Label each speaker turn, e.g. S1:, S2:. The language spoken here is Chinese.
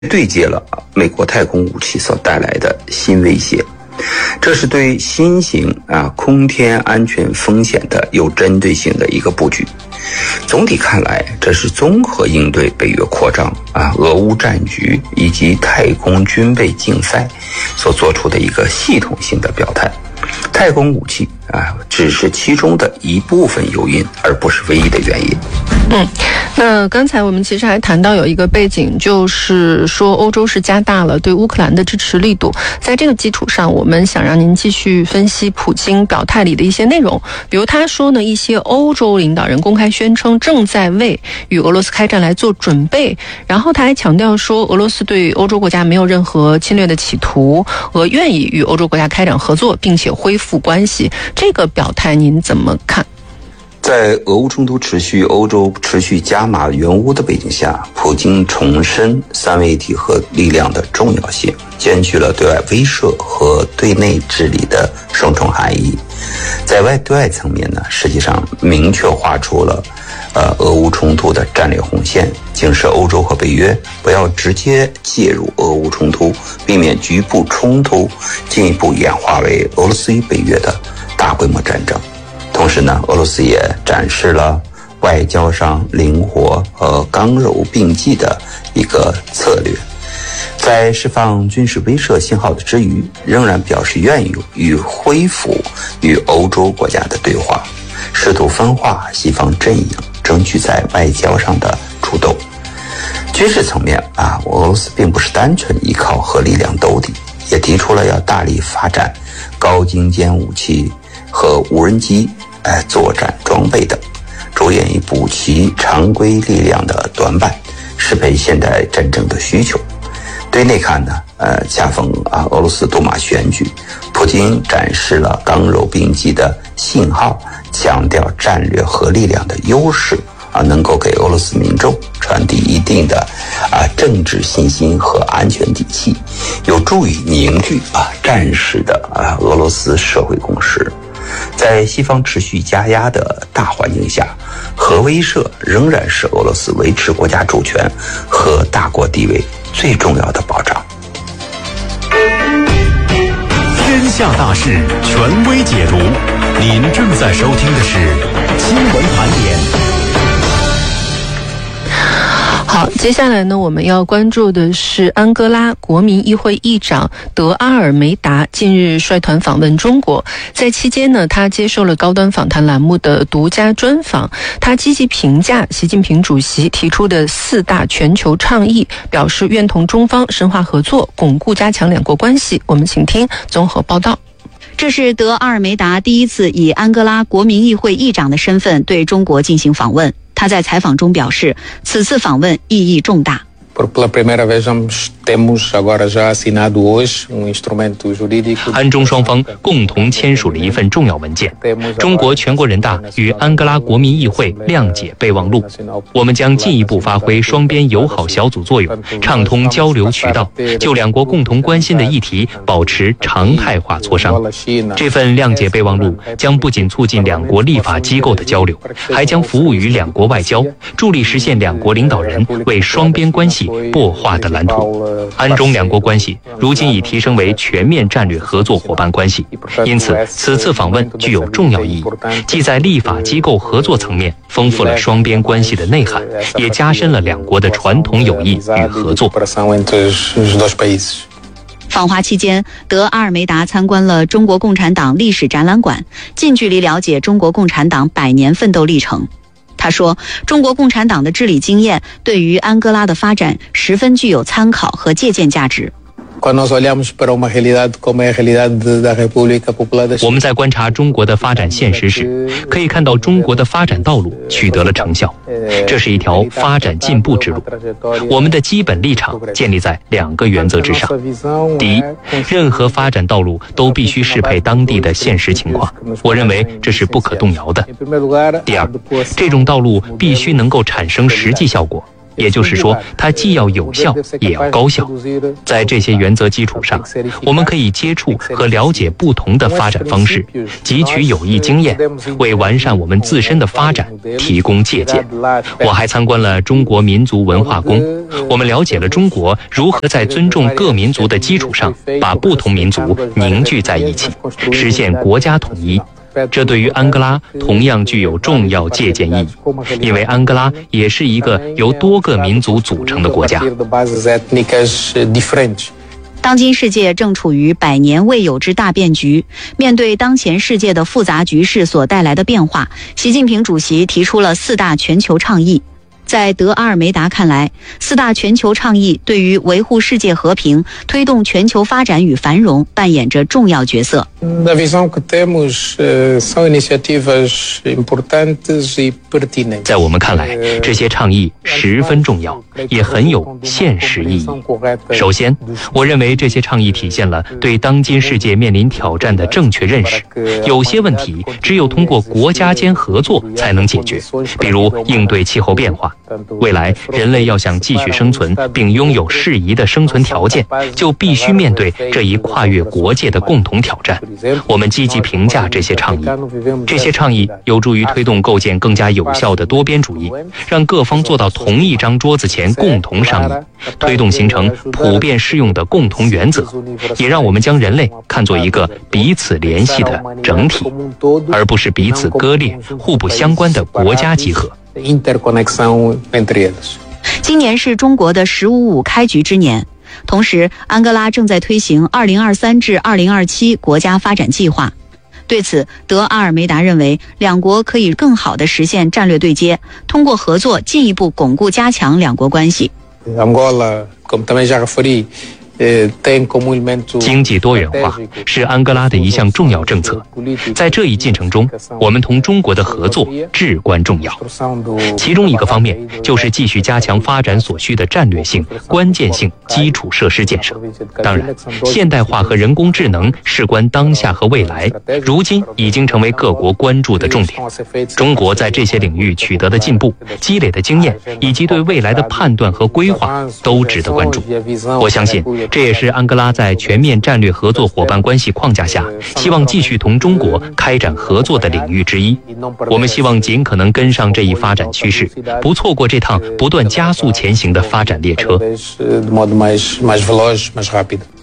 S1: 对接了美国太空武器所带来的新威胁。这是对新型空天安全风险的有针对性的一个布局。总体看来，这是综合应对北约扩张俄乌战局以及太空军备竞赛所做出的一个系统性的表态。太空武器只是其中的一部分诱因，而不是唯一的原因。
S2: 那刚才我们其实还谈到有一个背景，就是说欧洲是加大了对乌克兰的支持力度。在这个基础上，我们想让您继续分析普京表态里的一些内容。比如他说呢，一些欧洲领导人公开宣称正在为与俄罗斯开战来做准备。然后他还强调说，俄罗斯对欧洲国家没有任何侵略的企图，愿意与欧洲国家开展合作，并且恢复关系。这个表态您怎么看？
S1: 在俄乌冲突持续、欧洲持续加码援乌的背景下，普京重申三位一体核力量的重要性，兼具了对外威慑和对内治理的双重含义。在对外层面呢，实际上明确划出了俄乌冲突的战略红线，警示欧洲和北约不要直接介入俄乌冲突，避免局部冲突进一步演化为俄罗斯与北约的大规模战争。同时呢，俄罗斯也展示了外交上灵活和刚柔并济的一个策略，在释放军事威慑信号的之余，仍然表示愿意恢复与欧洲国家的对话，试图分化西方阵营，争取在外交上的主动。军事层面俄罗斯并不是单纯依靠核力量兜底，也提出了要大力发展高精尖武器和无人机作战装备等，着眼于补齐常规力量的短板，适配现代战争的需求。对内看呢，恰逢俄罗斯杜马选举，普京展示了刚柔并济的信号，强调战略核力量的优势能够给俄罗斯民众传递一定的政治信心和安全底气，有助于凝聚战时的俄罗斯社会共识。在西方持续加压的大环境下，核威慑仍然是俄罗斯维持国家主权和大国地位最重要的保障。
S3: 天下大事，权威解读。您正在收听的是新闻盘点。
S2: 好，接下来呢，我们要关注的是安哥拉国民议会议长德阿尔梅达近日率团访问中国，在期间呢，他接受了高端访谈栏目的独家专访。他积极评价习近平主席提出的4大全球倡议，表示愿同中方深化合作，巩固加强两国关系。我们请听综合报道。
S4: 这是德阿尔梅达第一次以安哥拉国民议会议长的身份对中国进行访问。他在采访中表示，此次访问意义重大。
S5: 安中双方共同签署了一份重要文件，中国全国人大与安哥拉国民议会谅解备忘录。我们将进一步发挥双边友好小组作用，畅通交流渠道，就两国共同关心的议题保持常态化磋商。这份谅解备忘录将不仅促进两国立法机构的交流，还将服务于两国外交，助力实现两国领导人为双边关系擘画的蓝图。安中两国关系如今已提升为全面战略合作伙伴关系，因此此次访问具有重要意义，既在立法机构合作层面丰富了双边关系的内涵，也加深了两国的传统友谊与合作。
S4: 访华期间，德阿尔梅达参观了中国共产党历史展览馆，近距离了解中国共产党100年奋斗历程。他说，中国共产党的治理经验对于安哥拉的发展十分具有参考和借鉴价值。
S5: 我们在观察中国的发展现实时，可以看到中国的发展道路取得了成效，这是一条发展进步之路。我们的基本立场建立在2个原则之上：第一，任何发展道路都必须适配当地的现实情况，我认为这是不可动摇的；第二，这种道路必须能够产生实际效果。 也就是说，它既要有效，也要高效。在这些原则基础上，我们可以接触和了解不同的发展方式，汲取有益经验，为完善我们自身的发展提供借鉴。我还参观了中国民族文化宫，我们了解了中国如何在尊重各民族的基础上，把不同民族凝聚在一起，实现国家统一。这对于安哥拉同样具有重要借鉴意义，因为安哥拉也是一个由多个民族组成的国家。
S4: 当今世界正处于100年未有之大变局，面对当前世界的复杂局势所带来的变化，习近平主席提出了4大全球倡议。在德阿尔梅达看来，4大全球倡议对于维护世界和平、推动全球发展与繁荣扮演着重要角色。
S5: 在我们看来，这些倡议十分重要，也很有现实意义。首先，我认为这些倡议体现了对当今世界面临挑战的正确认识。有些问题只有通过国家间合作才能解决，比如应对气候变化。未来人类要想继续生存并拥有适宜的生存条件，就必须面对这一跨越国界的共同挑战。我们积极评价这些倡议，这些倡议有助于推动构建更加有效的多边主义，让各方坐到同一张桌子前共同商议，推动形成普遍适用的共同原则，也让我们将人类看作一个彼此联系的整体，而不是彼此割裂、互不相关的国家集合。
S4: 今年是中国的“15+5”开局之年，同时安哥拉正在推行2023至2027国家发展计划。对此，德阿尔梅达认为，两国可以更好地实现战略对接，通过合作进一步巩固加强两国关系。
S5: 经济多元化是安哥拉的一项重要政策，在这一进程中，我们同中国的合作至关重要。其中一个方面就是继续加强发展所需的战略性、关键性基础设施建设。当然，现代化和人工智能事关当下和未来，如今已经成为各国关注的重点。中国在这些领域取得的进步、积累的经验，以及对未来的判断和规划，都值得关注。我相信，这也是安哥拉在全面战略合作伙伴关系框架下，希望继续同中国开展合作的领域之一。我们希望尽可能跟上这一发展趋势，不错过这趟不断加速前行的发展列车。